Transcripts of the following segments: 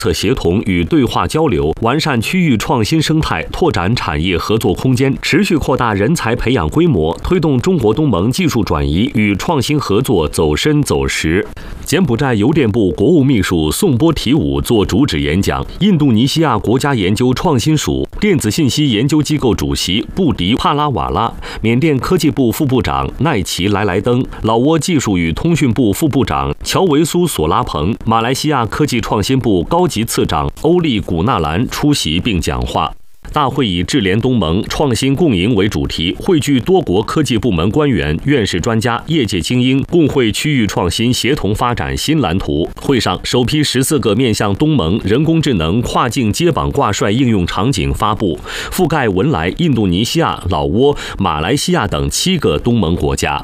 策协同与对话交流，完善区域创新生态，拓展产业合作空间，持续扩大人才培养规模，推动中国东盟技术转移与创新合作走深走实。柬埔寨邮电部国务秘书宋波提武作主旨演讲，印度尼西亚国家研究创新署电子信息研究机构主席布迪帕拉瓦拉、缅甸科技部副部长奈奇莱莱登、老挝技术与通讯部副部长乔维苏索拉蓬、马来西亚科技创新部高级次长欧利古纳兰出席并讲话。大会以智联东盟、创新共赢为主题，汇聚多国科技部门官员、院士专家、业界精英，共绘区域创新协同发展新蓝图。会上，首批14个面向东盟人工智能跨境接榜挂帅应用场景发布，覆盖文莱、印度尼西亚、老挝、马来西亚等7个东盟国家。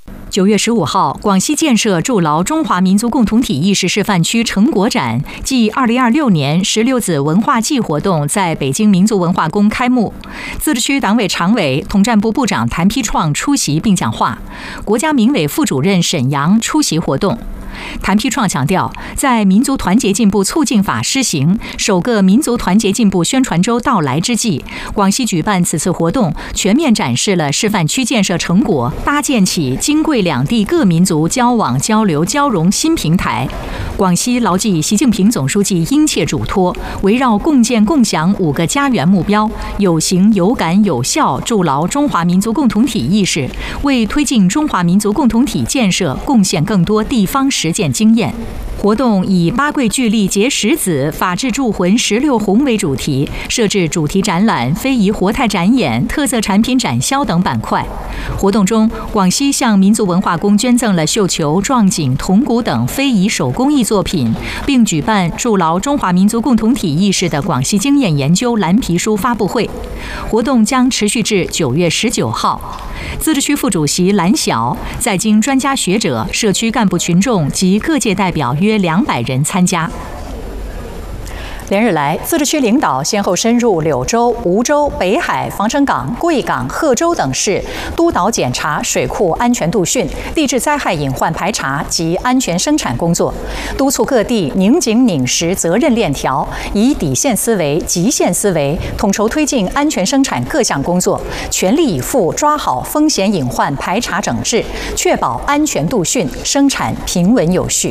9月15号，广西建设筑牢中华民族共同体意识示范区成果展暨2026年16子文化季活动在北京民族文化宫开幕。自治区党委常委、统战部部长谭丕创出席并讲话，国家民委副主任沈阳出席活动。谭丕创强调，在民族团结进步促进法施行首个民族团结进步宣传周到来之际，广西举办此次活动，全面展示了示范区建设成果，搭建起京贵两地各民族交往交流交融新平台。广西牢记习近平总书记殷切嘱托，围绕共建共享5个家园目标，有形有感有效筑牢中华民族共同体意识，为推进中华民族共同体建设贡献更多地方实践经验。活动以八桂聚力结十子、法治铸魂16红为主题，设置主题展览、非遗活态展演、特色产品展销等板块。活动中，广西向民族文化宫捐赠了绣球、壮锦、铜鼓等非遗手工艺作品，并举办筑牢中华民族共同体意识的广西经验研究蓝皮书发布会。活动将持续至9月19号。自治区副主席蓝晓、在京专家学者、社区干部群众及各界代表约200人参加。连日来，自治区领导先后深入柳州、梧州、北海、防城港、贵港、贺州等市，督导检查水库安全度汛、地质灾害隐患排查及安全生产工作，督促各地拧紧拧实责任链条，以底线思维、极限思维，统筹推进安全生产各项工作，全力以赴抓好风险隐患排查整治，确保安全度汛、生产平稳有序。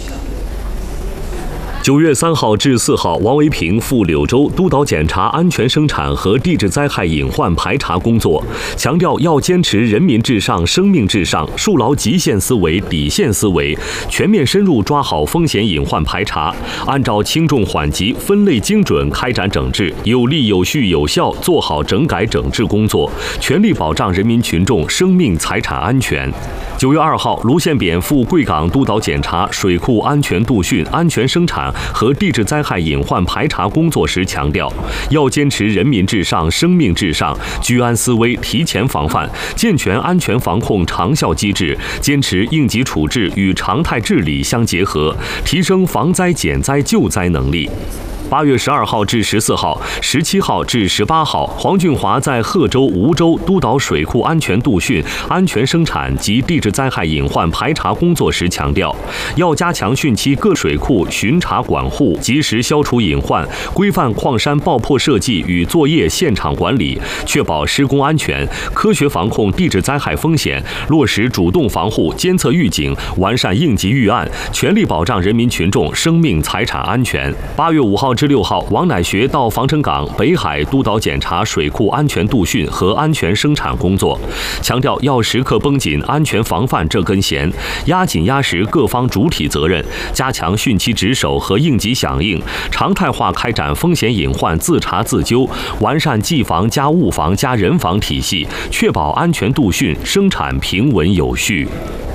9月3号至4号，王维平赴柳州督导检查安全生产和地质灾害隐患排查工作，强调要坚持人民至上、生命至上，树牢极限思维、底线思维，全面深入抓好风险隐患排查，按照轻重缓急、分类精准开展整治，有力、有序、有效做好整改整治工作，全力保障人民群众生命财产安全。9月2号，卢宪扁赴贵港督导检查水库安全度汛、安全生产和地质灾害隐患排查工作时强调，要坚持人民至上、生命至上，居安思危、提前防范，健全安全防控长效机制，坚持应急处置与常态治理相结合，提升防灾减灾救灾能力。8月12号至14号、17号至18号，黄俊华在贺州、梧州督导水库安全度汛、安全生产及地质灾害隐患排查工作时强调，要加强汛期各水库巡查管护，及时消除隐患，规范矿山爆破设计与作业现场管理，确保施工安全，科学防控地质灾害风险，落实主动防护、监测预警，完善应急预案，全力保障人民群众生命财产安全。8月5号至6号，王乃学到防城港、北海督导检查水库安全度汛和安全生产工作，强调要时刻绷紧安全防范这根弦，压紧压实各方主体责任，加强汛期值守和应急响应，常态化开展风险隐患自查自纠，完善技防加物防加人防体系，确保安全度汛、生产平稳有序。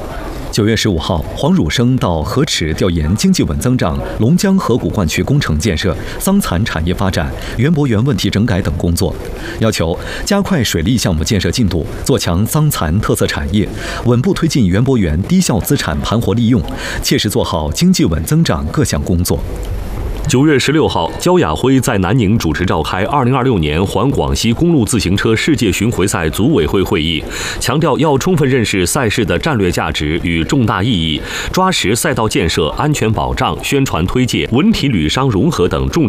9月15号，黄汝生到河池调研经济稳增长、龙江河谷灌区工程建设、桑蚕产业发展、园博园问题整改等工作，要求加快水利项目建设进度，做强桑蚕特色产业，稳步推进园博园低效资产盘活利用，切实做好经济稳增长各项工作。 9月16号，焦亚辉在南宁主持召开2026年环广西公路自行车世界巡回赛组委会会议，强调要充分认识赛事的战略价值与重大意义，抓实赛道建设、安全保障、宣传推介、文体旅商融合等重